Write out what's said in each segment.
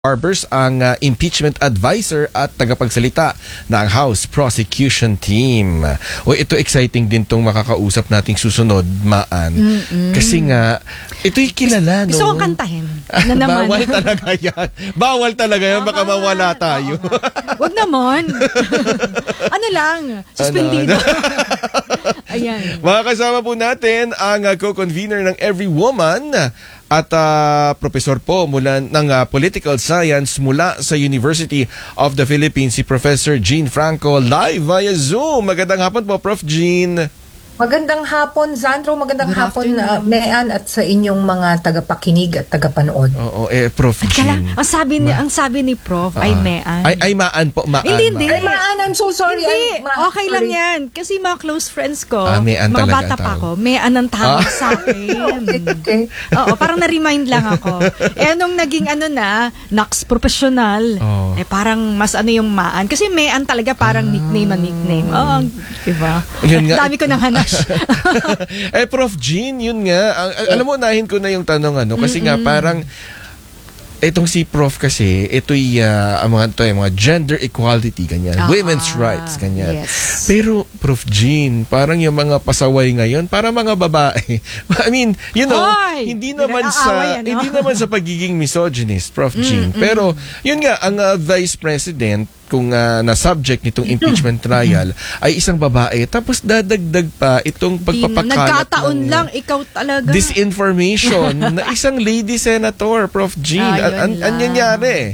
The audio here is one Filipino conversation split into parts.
Barbers ang impeachment advisor at tagapagsalita ng House Prosecution Team. O ito exciting din tong makakausap nating susunod, Maan. Kasi nga, ito'y kilala, no? Gusto kong kantahin. Na naman. Bawal talaga yan. Bawal talaga yan. Baka mawala tayo. Wag naman. Ano lang, suspendido. Ayan. Makakasama po natin ang co-convener ng Every Woman at profesor po mula ng Political Science mula sa University of the Philippines, si Professor Jean Franco, live via Zoom. Magandang hapon po, Prof. Jean. Magandang hapon, Zandro. Magandang hapon, Mean, at sa inyong mga tagapakinig at tagapanood. Oo, Prof. Jean. Ang sabi ni Prof ay Mean. Ay, Maan po. Maan. Hindi. Ay, Maan, I'm so sorry. Hindi, okay lang yan. Kasi mga close friends ko, Mean mga talaga bata pa ako, Mean ang tawag sa akin. Okay. Oo, parang na-remind lang ako. Nung naging Nax professional, parang mas yung Maan. Kasi Mean talaga parang nickname. Oo, diba? Dami ko nang hanas. Prof. Jean, yun nga. Alam mo, unahin ko na yung tanong, kasi nga parang itong si Prof kasi, ito'y mga gender equality, ganyan. Women's rights, ganyan. Yes. Pero, Prof. Jean, parang yung mga pasaway ngayon, para mga babae. I mean, hindi naman sa pagiging misogynist, Prof. Jean. Pero, yun nga, ang Vice President, kung na-subject nitong impeachment trial ay isang babae, tapos dadagdag pa itong pagpapakalat nagkataon lang, ikaw talaga. Disinformation na isang lady senator, Prof. Jean. Ano nangyari?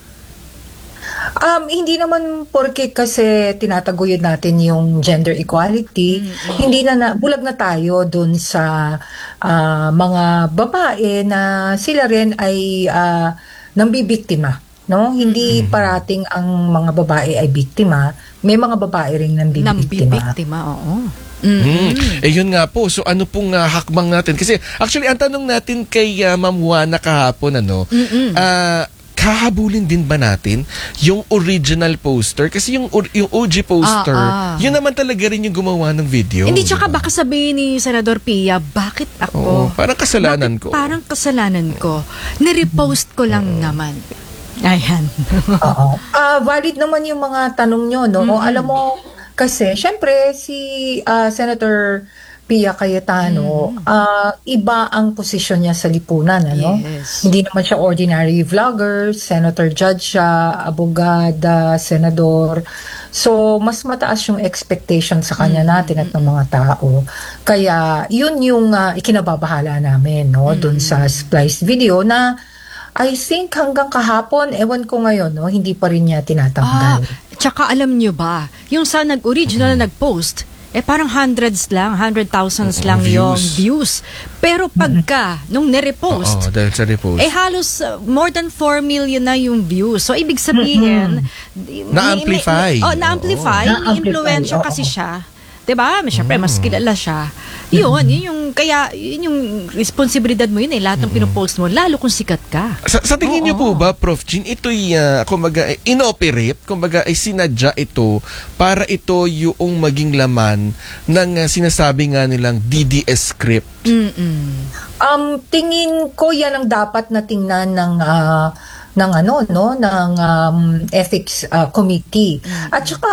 Hindi naman porke kasi tinataguyod natin yung gender equality, hindi bulag na tayo dun sa mga babae na sila rin ay nambibiktima. No, hindi parating ang mga babae ay biktima. May mga babae ring nambibiktima. Oo. Yun nga po. So ano pong hakbang natin? Kasi actually ang tanong natin kay Ma'am Juana kahapon, kahabulin din ba natin yung original poster? Kasi yung OG poster, yun naman talaga rin yung gumawa ng video. Hindi, tsaka baka sabihin ni Senador Pia, bakit ako? Parang kasalanan ko. Parang kasalanan ko. Nirepost ko lang naman. Ayan. Oo. Valid naman yung mga tanong nyo, no? Alam mo, kasi, syempre, si Senator Pia Cayetano, iba ang posisyon niya sa lipunan, ano? Yes. Hindi naman siya ordinary vlogger, senator judge siya, abogada, senador. So, mas mataas yung expectation sa kanya natin at ng mga tao. Kaya, yun yung ikinababahala namin, no? Doon sa spliced video na I think hanggang kahapon, ewan ko ngayon, no, hindi pa rin niya tinatanggal. Tsaka alam niyo ba, yung sa original nag-post, parang hundreds lang, 100,000s lang yung views. Pero pagka, nung nirepost, dahil sa repost, halos more than 4 million na yung views. So, ibig sabihin, na-amplify. Na-amplify, ni-influensya kasi siya. Diba? Siyempre, mas kilala siya. Yun yung responsibilidad mo yun lahat ng pinopost mo, lalo kung sikat ka. Sa tingin niyo po ba, Prof. Jean, ito'y, kumbaga, inoperate, kumbaga, ay sinadya ito para ito yung maging laman ng sinasabi nga nilang DDS script? Tingin ko yan ang dapat na tingnan ng ethics committee. At saka,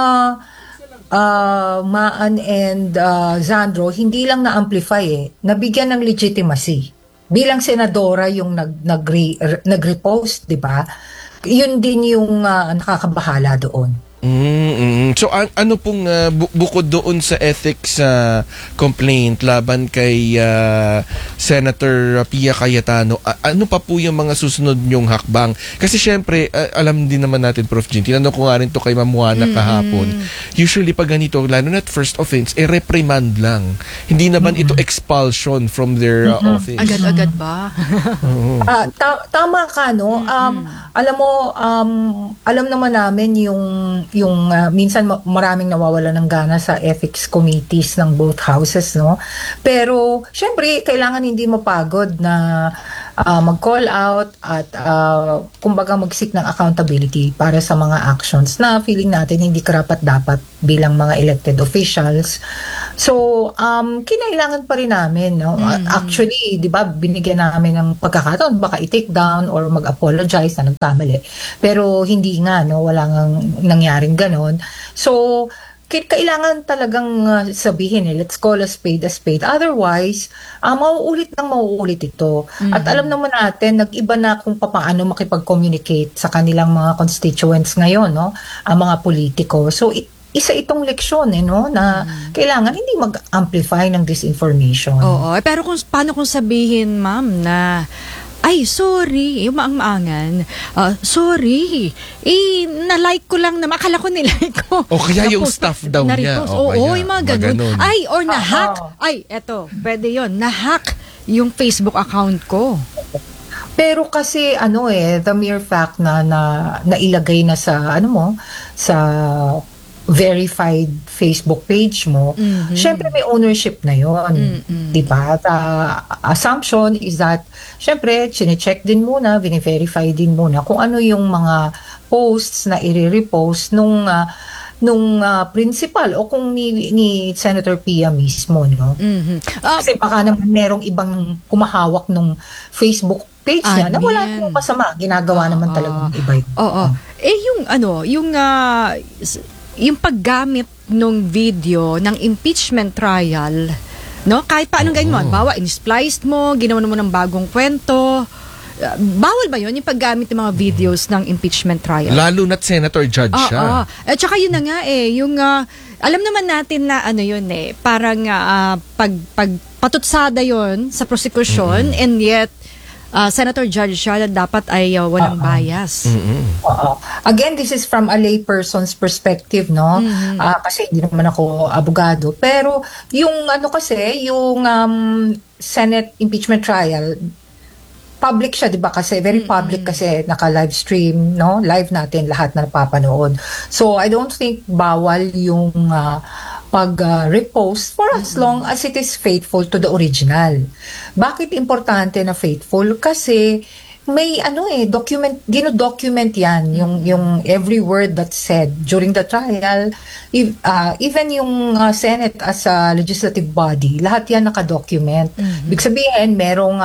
Maan and Zandro, hindi lang na-amplify nabigyan ng legitimacy. Bilang senadora yung nag-repost, di ba? Yun din yung nakakabahala doon. So ano pong bukod doon sa ethics complaint laban kay Senator Pia Cayetano, ano pa po yung mga susunod nyong hakbang? Kasi syempre alam din naman natin, Prof. Jean, tinanong ko nga rin to kay Ma'am Juana kahapon, usually pag ganito, lalo na first offense, reprimand lang, hindi naman ito expulsion from their office. Agad-agad ba? Tama ka, no? Alam mo, alam naman namin yung minsan maraming nawawala ng gana sa ethics committees ng both houses, no? Pero syempre kailangan hindi mapagod na mag-call out at kumbaga mag-seek ng accountability para sa mga actions na feeling natin hindi karapat-dapat bilang mga elected officials. So, kinailangan pa rin namin, no? Actually, 'di ba, binigyan namin ng pagkakataon baka i-take down or mag-apologize na nagkamali. Pero hindi nga, no, wala ngang nangyaring ganon. So, kailangan talagang sabihin, let's call a spade a spade. Otherwise, mauulit ito. At alam naman natin, nag-iba na kung paano makipag-communicate sa kanilang mga constituents ngayon, no? Ang mga politiko. So, isa itong leksyon, no, na kailangan hindi mag-amplify ng disinformation. Oo, pero paano kung sabihin, ma'am, na ay, sorry, yung maang-maangan, sorry, na-like ko lang na, akala ko nilike ko. O kaya yung staff daw niya. Oo, yung mga ganun. Ay, or na-hack. Ay, eto, pwede yon, na-hack yung Facebook account ko. Pero kasi the mere fact na nailagay na sa sa verified Facebook page mo, syempre may ownership na yon, di ba? Assumption is that syempre chine-check din muna, verify din muna kung ano yung mga posts na i-repost nung principal o kung ni Senator Pia mismo, no? Kasi baka naman merong ibang kumahawak nung Facebook page niya na wala namang masama, ginagawa naman talaga ng iba yun. Oo. Yung paggamit ng video ng impeachment trial, no? Kahit paano ganyan mo, bawa in-spliced mo, ginawa mo ng bagong kwento, bawal ba yun, yung paggamit ng mga videos ng impeachment trial? Lalo na't Senator Judge siya. At saka yun na nga yung alam naman natin na parang patutsada yun sa prosecution, and yet Senator Judge siya na dapat ay walang bias. Again, this is from a lay person's perspective, no? Kasi hindi naman ako abogado. Pero yung yung Senate impeachment trial, public siya, 'di ba? Kasi very public kasi naka-live stream, no? Live natin lahat na napapanood. So I don't think bawal yung pag-repost for as long as it is faithful to the original. Bakit importante na faithful? Kasi may dino-document yan, yung every word that's said during the trial, even yung Senate as a legislative body, lahat yan naka-document. Ibig sabihin, merong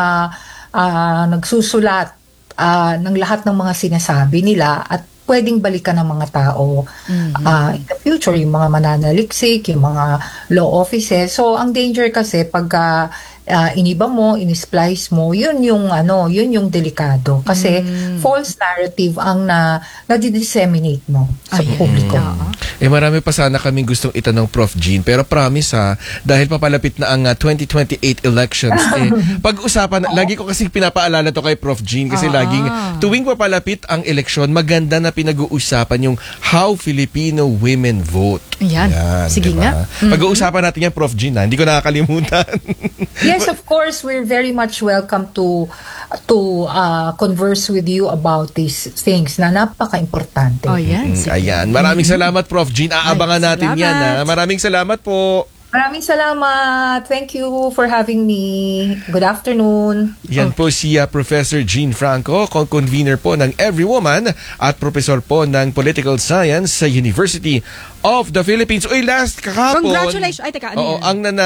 nagsusulat ng lahat ng mga sinasabi nila at pwedeng balikan ng mga tao in the future, yung mga mananaliksik, yung mga law offices. So, ang danger kasi pagka iniba mo, inisplice mo, yun yung delikado. Kasi false narrative ang na-disseminate mo sa publiko. Marami pa sana kaming gustong itanong Prof. Jean, pero promise dahil papalapit na ang 2028 elections, pag-usapan, lagi ko kasi pinapaalala to kay Prof. Jean kasi laging tuwing papalapit ang eleksyon, maganda na pinag-uusapan yung how Filipino women vote. Yan. Sige diba? nga. Pag-uusapan natin yan, Prof. Jean, hindi ko nakakalimutan. Yes, of course, we're very much welcome to converse with you about these things na napaka-importante. Yan. Ayan. Maraming salamat, Prof. Jean. Aabangan natin yan. Maraming salamat po. Maraming salamat. Thank you for having me. Good afternoon. Yan po si Professor Jean Franco, convener po ng Every Woman at professor po ng Political Science sa University of the Philippines. Uy, last kahapon. Congratulations. Ay, teka, ano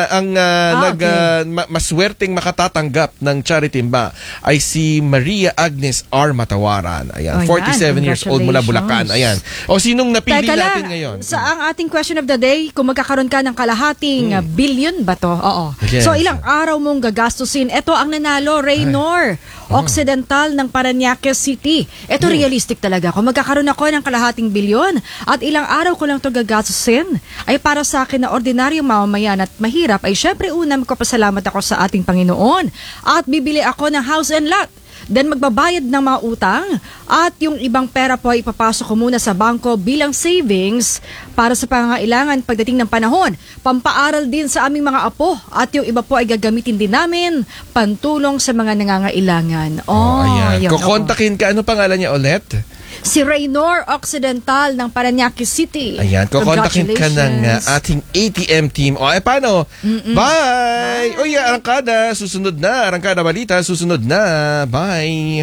maswerteng makatatanggap ng charity ba ay si Maria Agnes R. Matawaran. Ayan, 47 years old mula Bulacan. Ayan. O sinong napili natin ngayon? Sa ang ating question of the day, kung magkakaroon ka ng kalahating billion ba to? Oo. Yes. So ilang araw mong gagastusin? Ito ang nanalo, Raynor Occidental ng Parañaque City. Ito realistic talaga. Kung magkakaroon ako ng kalahating bilyon at ilang araw ko lang ito gagastusin, ay para sa akin na ordinaryong mamamayan at mahirap, ay syempre una magpapasalamat ako sa ating Panginoon at bibili ako ng house and lot. Then magbabayad ng mga utang at yung ibang pera po ay ipapasok ko muna sa bangko bilang savings para sa pangangailangan pagdating ng panahon. Pampaaral din sa aming mga apo at yung iba po ay gagamitin din namin pantulong sa mga nangangailangan. Ayan. Kukontakin ka. Ano pangalan niya ulit? Si Raynor Occidental ng Parañaque City. Ayan, kukontakin ka ng ating ATM team. Paano? Bye! Uy, Arangkada, susunod na. Arangkada Balita, susunod na. Bye!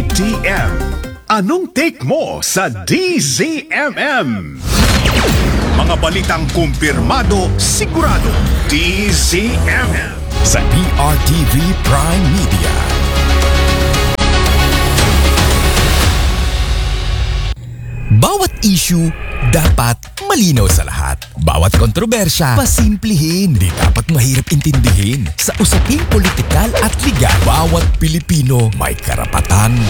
ATM. Anong take mo sa DZMM? Mga balitang kumpirmado, sigurado. DZMM sa PRTV Prime Media. Bawat issue dapat malinaw sa lahat. Bawat kontrobersya, pasimplihin. Di dapat mahirap intindihin. Sa usaping politikal at legal, bawat Pilipino may karapatan